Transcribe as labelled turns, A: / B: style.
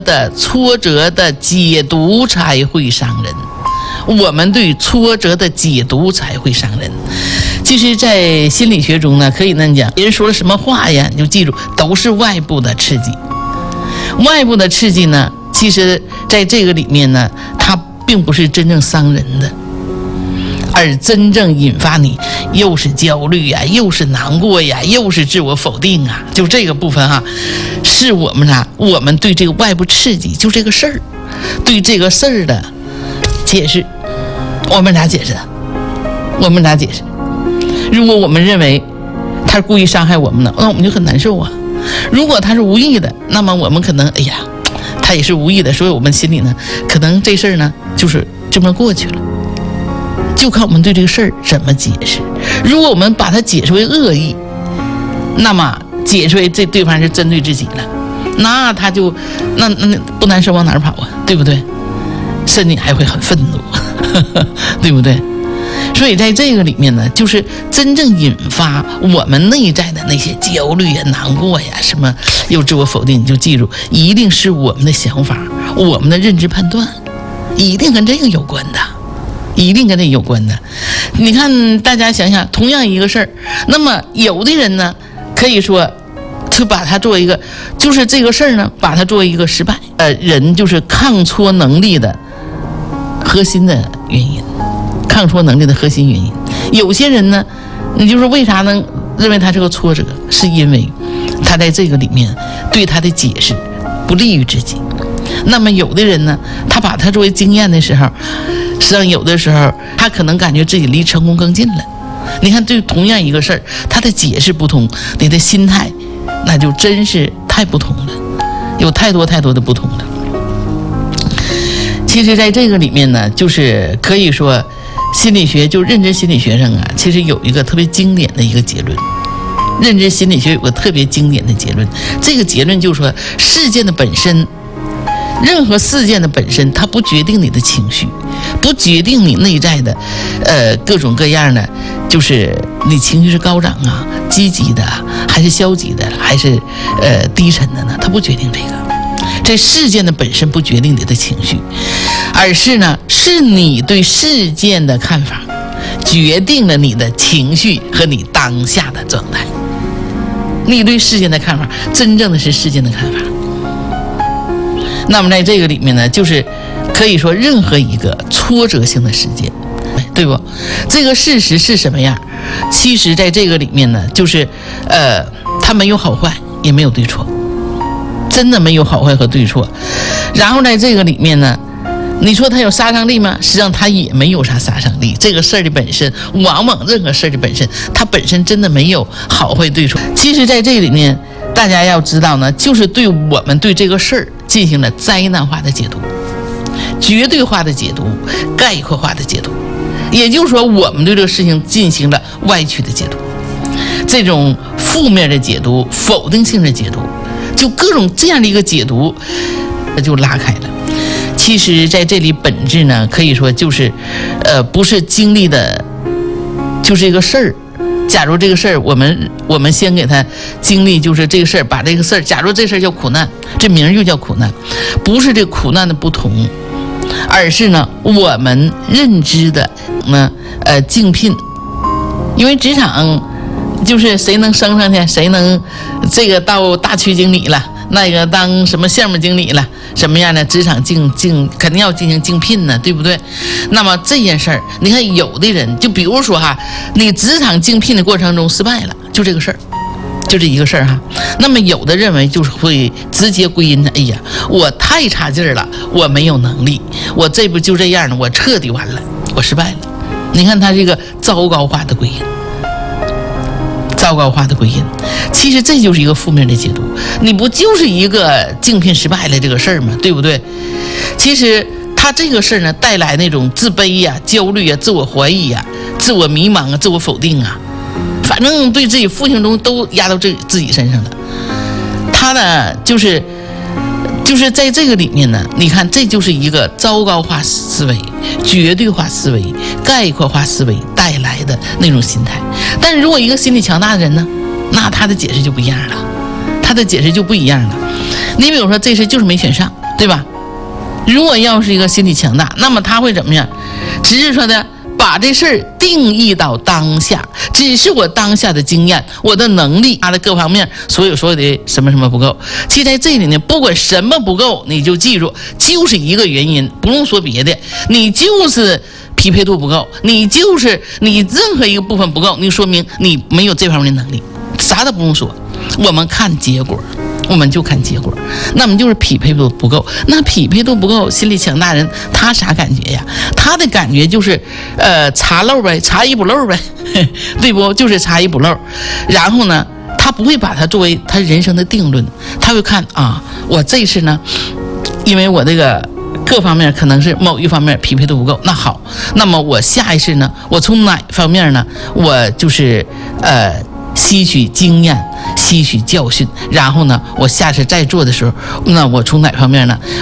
A: 的挫折的解读才会伤人，我们对挫折的解读才会伤人。其实在心理学中呢，可以那样讲，别人说了什么话呀，你就记住都是外部的刺激。外部的刺激呢，其实在这个里面呢，它并不是真正伤人的，而真正引发你又是焦虑呀，又是难过呀，又是自我否定啊，就这个部分哈，是我们对这个外部刺激，就这个事儿，对这个事儿的解释，我们咋解释的？我们咋解释？如果我们认为他是故意伤害我们的，那我们就很难受啊。如果他是无意的，那么我们可能他也是无意的，所以我们心里呢，可能这事儿呢就是这么过去了。就看我们对这个事儿怎么解释。如果我们把它解释为恶意，那么解释为这对方是针对自己了，那他就那不难受往哪儿跑啊？对不对？甚至还会很愤怒，对不对？所以在这个里面呢，就是真正引发我们内在的那些焦虑呀、难过呀，什么又自我否定，你就记住，一定是我们的想法、我们的认知判断，一定跟这个有关的。一定跟这有关的。你看大家想想，同样一个事儿，那么有的人呢可以说就把它作为一个，就是这个事儿呢把它作为一个失败，人就是抗挫能力的核心的原因，抗挫能力的核心原因。有些人呢，你就是为啥能认为他是个挫折，是因为他在这个里面对他的解释不利于自己。那么有的人呢，他把它作为经验的时候，实际上有的时候他可能感觉自己离成功更近了。你看，对同样一个事儿，他的解释不同，你的心态那就真是太不同了，有太多的不同了。其实在这个里面呢，就是可以说心理学，就认知心理学上啊，其实有一个特别经典的一个结论。认知心理学有个特别经典的结论，这个结论就是说，事件的本身，任何事件的本身，它不决定你的情绪，不决定你内在的各种各样的，就是你情绪是高涨啊、积极的还是消极的，还是低沉的呢？它不决定这个。这事件的本身不决定你的情绪，而是呢，是你对事件的看法决定了你的情绪和你当下的状态。你对事件的看法，真正的是事件的看法。那么在这个里面呢，就是可以说任何一个挫折性的事件，对不？这个事实是什么样？其实在这个里面呢，就是它没有好坏，也没有对错，真的没有好坏和对错。然后在这个里面呢，你说它有杀伤力吗？实际上它也没有啥杀伤力。这个事儿的本身，往往任何事儿的本身，它本身真的没有好坏对错。其实在这里面，大家要知道呢，就是对我们对这个事儿进行了灾难化的解读、绝对化的解读、概括化的解读。也就是说，我们对这个事情进行了歪曲的解读，这种负面的解读、否定性的解读，就各种这样的一个解读，就拉开了。其实在这里本质呢，可以说就是不是经历的就是一个事儿。假如这个事儿我们先给他经历，就是这个事儿，把这个事儿，假如这事儿叫苦难，这名儿就叫苦难，不是这苦难的不同，而是呢我们认知的竞聘。因为职场就是谁能升上去，谁能这个到大区经理了，那个当什么项目经理了，什么样的职场肯定要进行竞聘呢，对不对？那么这件事儿，你看有的人，就比如说哈，你职场竞聘的过程中失败了，就这个事儿，就这一个事儿哈。那么有的认为就是会直接归因，哎呀，我太差劲儿了，我没有能力，我这不就这样了，我彻底完了，我失败了。你看他这个糟糕化的归因。糟糕化的归因，其实这就是一个负面的解读。你不就是一个竞聘失败了这个事儿吗？对不对？其实他这个事儿呢，带来那种自卑呀、焦虑呀、自我怀疑呀、自我迷茫啊、自我否定啊，反正对自己负性中都压到自己身上了。他呢，就是在这个里面呢，你看这就是一个糟糕化思维、绝对化思维、概括化思维带来的那种心态。但是如果一个心理强大的人呢，那他的解释就不一样了，他他的解释就不一样了。你比如说这事就是没选上，对吧？如果要是一个心理强大，那么他会怎么样？只是说的把这事儿定义到当下，只是我当下的经验，我的能力，他的各方面所有的什么不够。其实在这里呢，不管什么不够，你就记住，就是一个原因，不用说别的，你就是匹配度不够，你任何一个部分不够，你说明你没有这方面的能力，啥都不用说，我们看结果。我们就看结果，那么就是匹配度不够。那匹配度不够，心理强大人他啥感觉呀？他的感觉就是查漏呗，查一补漏呗，对不？就是查一补漏。然后呢，他不会把它作为他人生的定论，他会看啊，我这次呢，因为我这个各方面可能是某一方面匹配度不够，那好，那么我下一次呢，我从哪方面呢？我就是吸取经验，吸取教训，然后呢，我下次再做的时候，那我从哪方面呢？